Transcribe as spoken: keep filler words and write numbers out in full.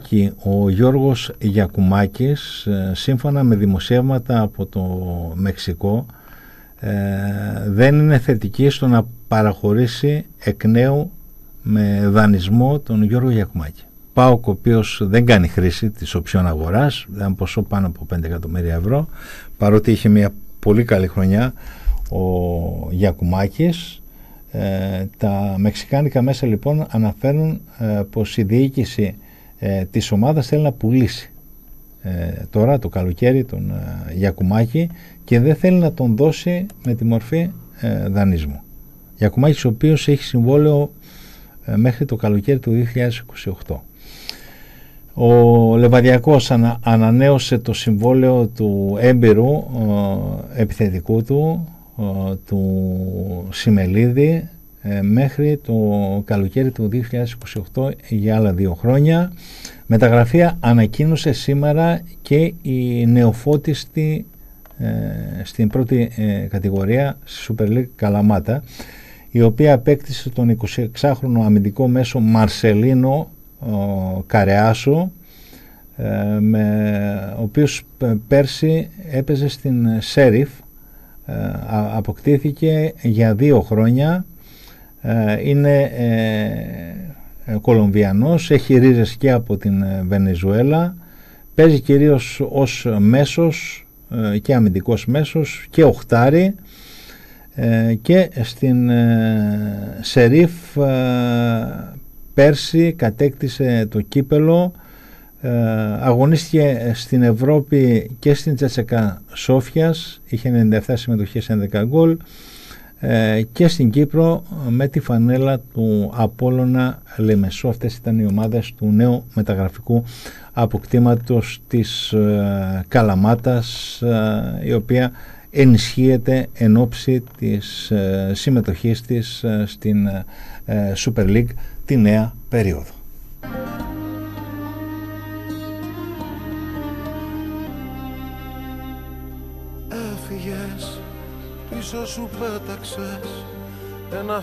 Άκη ο Γιώργος Γιακουμάκης, σύμφωνα με δημοσιεύματα από το Μεξικό, δεν είναι θετική στο να παραχωρήσει εκ νέου με δανεισμό τον Γιώργο Γιακουμάκη. ΠΑΟΚ, ο οποίος δεν κάνει χρήση της οψιών αγοράς, δεν ποσό πάνω από πέντε εκατομμύρια ευρώ, παρότι είχε μια πολύ καλή χρονιά ο Γιακουμάκης. Ε, τα μεξικάνικα μέσα λοιπόν αναφέρουν ε, πως η διοίκηση ε, της ομάδας θέλει να πουλήσει ε, τώρα το καλοκαίρι τον ε, Γιακουμάκη και δεν θέλει να τον δώσει με τη μορφή ε, δανεισμού. Γιακουμάκης, ο οποίος έχει συμβόλαιο ε, μέχρι το καλοκαίρι του δύο χιλιάδες είκοσι οκτώ. Ο Λεβαδιακός ανα, ανανέωσε το συμβόλαιο του έμπειρου ε, επιθετικού του, ε, του Σιμελίδη, ε, μέχρι το καλοκαίρι του δύο χιλιάδες είκοσι οκτώ για άλλα δύο χρόνια. Μεταγραφή ανακοίνωσε σήμερα και η νεοφώτιστη ε, στην πρώτη ε, κατηγορία στη Super League Καλαμάτα, η οποία απέκτησε τον εικοσιεξάχρονο αμυντικό μέσο Μαρσελίνο ο Καρεάσο, ε, με, ο οποίος πέρσι έπαιζε στην Σέριφ, ε, αποκτήθηκε για δύο χρόνια, ε, είναι ε, Κολομβιανός, έχει ρίζες και από την Βενεζουέλα, παίζει κυρίως ως μέσος ε, και αμυντικός μέσος και οχτάρι, ε, και στην ε, Σέριφ ε, πέρσι κατέκτησε το κύπελο, ε, αγωνίστηκε στην Ευρώπη και στην Τσέσσεκα Σόφιας, είχε ενενήντα επτά συμμετοχές, έντεκα γκολ, ε, και στην Κύπρο με τη φανέλα του Απόλλωνα Λεμεσό. Αυτές ήταν οι ομάδες του νέου μεταγραφικού αποκτήματος της ε, Καλαμάτας, ε, η οποία ενισχύεται εν ώψη της ε, συμμετοχής της ε, στην ε, Super League τη νέα περίοδο. Έφυγες, πίσω σου πέταξες ένα